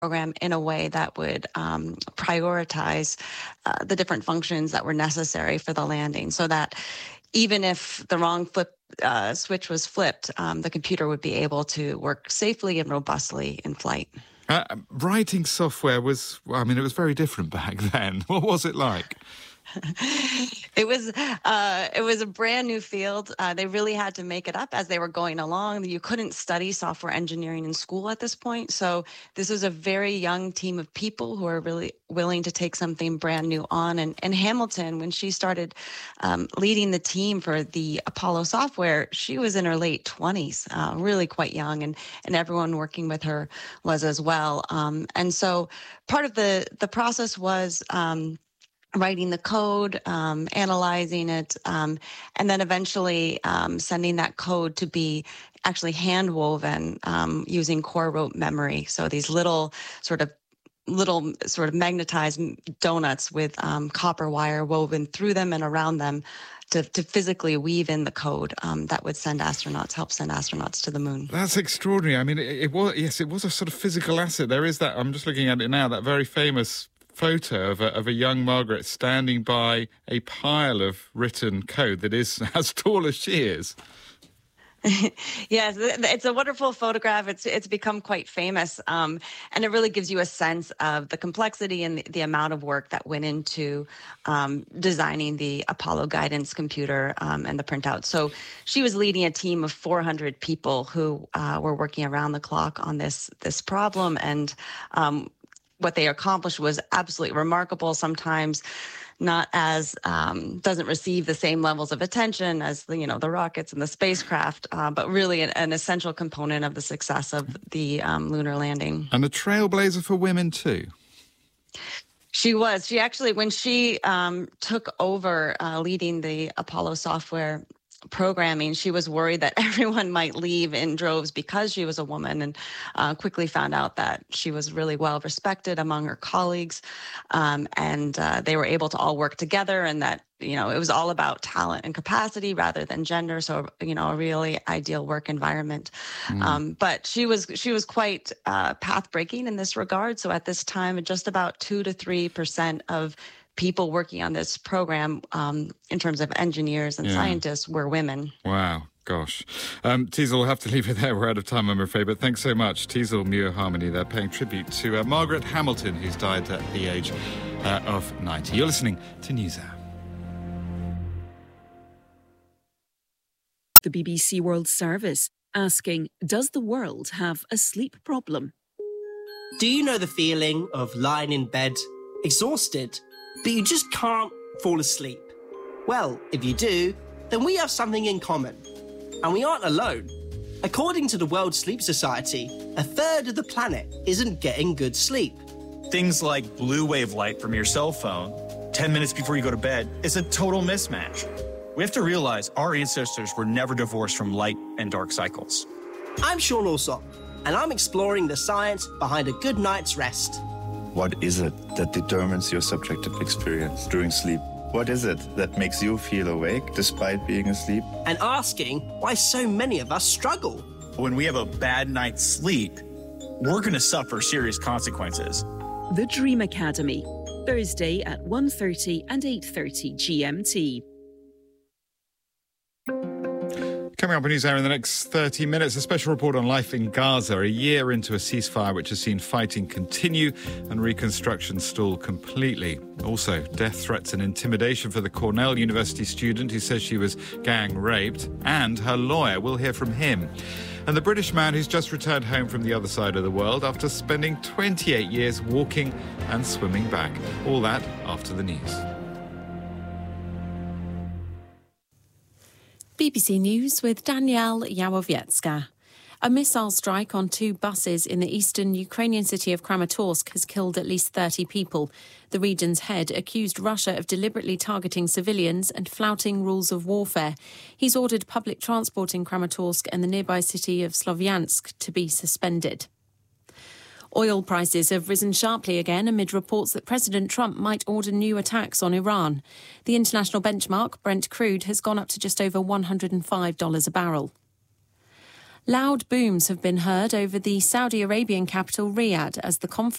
program in a way that would prioritize the different functions that were necessary for the landing, so that even if the wrong switch was flipped, the computer would be able to work safely and robustly in flight. Writing software was very different back then. What was it like? It was a brand new field. They really had to make it up as they were going along. You couldn't study software engineering in school at this point. So this was a very young team of people who are really willing to take something brand new on. And Hamilton, when she started leading the team for the Apollo software, she was in her late 20s, really quite young, and everyone working with her was as well. And so part of the process was writing the code, analyzing it, and then eventually sending that code to be actually hand woven using core rope memory. So these little sort of magnetized donuts with copper wire woven through them and around them to physically weave in the code that would help send astronauts to the moon. That's extraordinary. I mean, it was a sort of physical asset. There is that, I'm just looking at it now, that very famous photo of a young Margaret standing by a pile of written code that is as tall as she is. Yes, it's a wonderful photograph. It's become quite famous, and it really gives you a sense of the complexity and the amount of work that went into designing the Apollo guidance computer and the printout. So she was leading a team of 400 people who were working around the clock on this problem, and what they accomplished was absolutely remarkable. Sometimes not as doesn't receive the same levels of attention as the rockets and the spacecraft, but really an essential component of the success of the lunar landing. And a trailblazer for women too. She was. She actually, when she took over leading the Apollo software programming, she was worried that everyone might leave in droves because she was a woman, and quickly found out that she was really well respected among her colleagues, and they were able to all work together, and that it was all about talent and capacity rather than gender. So a really ideal work environment. But she was quite path breaking in this regard. So at this time, just about 2 to 3% of people working on this program in terms of engineers and scientists were women. Wow. Gosh. Teasel, we'll have to leave it there. We're out of time, I'm afraid. But thanks so much. Teasel Muir Harmony there, paying tribute to Margaret Hamilton, who's died at the age of 90. You're listening to NewsHour. The BBC World Service asking, does the world have a sleep problem? Do you know the feeling of lying in bed, exhausted, but you just can't fall asleep? Well, if you do, then we have something in common. And we aren't alone. According to the World Sleep Society, a third of the planet isn't getting good sleep. Things like blue wave light from your cell phone 10 minutes before you go to bed is a total mismatch. We have to realize our ancestors were never divorced from light and dark cycles. I'm Sean Alsop, and I'm exploring the science behind a good night's rest. What is it that determines your subjective experience during sleep? What is it that makes you feel awake despite being asleep? And asking why so many of us struggle. When we have a bad night's sleep, we're going to suffer serious consequences. The Dream Academy, Thursday at 1:30 and 8:30 GMT. Coming up on NewsHour in the next 30 minutes, a special report on life in Gaza, a year into a ceasefire which has seen fighting continue and reconstruction stall completely. Also, death threats and intimidation for the Cornell University student who says she was gang raped, and her lawyer. We'll hear from him. And the British man who's just returned home from the other side of the world after spending 28 years walking and swimming back. All that after the news. BBC News with Danielle Yawowiecka. A missile strike on 2 buses in the eastern Ukrainian city of Kramatorsk has killed at least 30 people. The region's head accused Russia of deliberately targeting civilians and flouting rules of warfare. He's ordered public transport in Kramatorsk and the nearby city of Slovyansk to be suspended. Oil prices have risen sharply again amid reports that President Trump might order new attacks on Iran. The international benchmark, Brent crude, has gone up to just over $105 a barrel. Loud booms have been heard over the Saudi Arabian capital Riyadh as the conflict